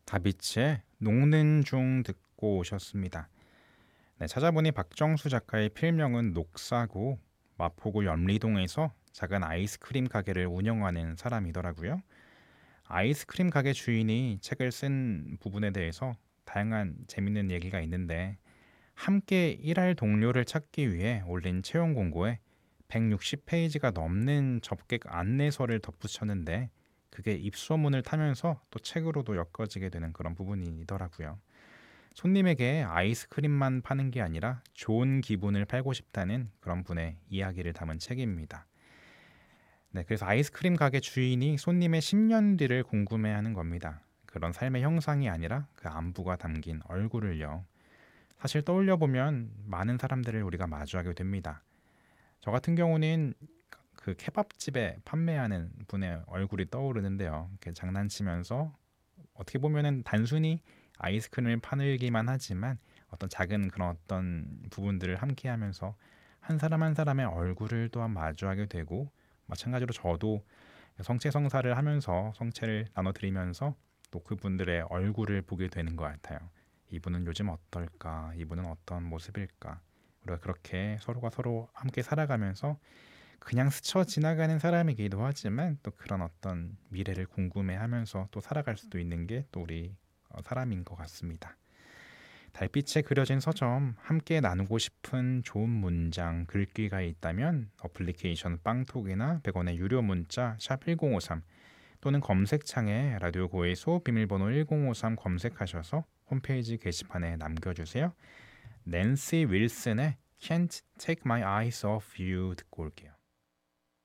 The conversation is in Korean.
다비치의 녹는 중 듣고 오셨습니다. 네, 찾아보니 박정수 작가의 필명은 녹사고 마포구 연리동에서 작은 아이스크림 가게를 운영하는 사람이더라고요. 아이스크림 가게 주인이 책을 쓴 부분에 대해서 다양한 재밌는 얘기가 있는데 함께 일할 동료를 찾기 위해 올린 채용 공고에 160페이지가 넘는 접객 안내서를 덧붙였는데 그게 입소문을 타면서 또 책으로도 엮어지게 되는 그런 부분이더라고요. 손님에게 아이스크림만 파는 게 아니라 좋은 기분을 팔고 싶다는 그런 분의 이야기를 담은 책입니다. 네, 그래서 아이스크림 가게 주인이 손님의 10년 뒤를 궁금해하는 겁니다. 그런 삶의 형상이 아니라 그 안부가 담긴 얼굴을요. 사실 떠올려 보면 많은 사람들을 우리가 마주하게 됩니다. 저 같은 경우는 그 케밥집에 판매하는 분의 얼굴이 떠오르는데요. 이렇게 장난치면서 어떻게 보면은 단순히 아이스크림을 팔기만 하지만 어떤 작은 그런 어떤 부분들을 함께 하면서 한 사람 한 사람의 얼굴을 또한 마주하게 되고 마찬가지로 저도 성체성사를 하면서 성체를 나눠드리면서 또 그분들의 얼굴을 보게 되는 것 같아요. 이분은 요즘 어떨까? 이분은 어떤 모습일까? 우리가 그렇게 서로가 서로 함께 살아가면서 그냥 스쳐 지나가는 사람이기도 하지만 또 그런 어떤 미래를 궁금해하면서 또 살아갈 수도 있는 게 또 우리 사람인 것 같습니다. 달빛에 그려진 서점, 함께 나누고 싶은 좋은 문장, 글귀가 있다면 어플리케이션 빵톡이나 100원의 유료 문자 샵 1053 또는 검색창에 라디오 고해소 비밀번호 1053 검색하셔서 홈페이지 게시판에 남겨주세요. 낸시 윌슨의 Can't Take My Eyes Off You 듣고 올게요.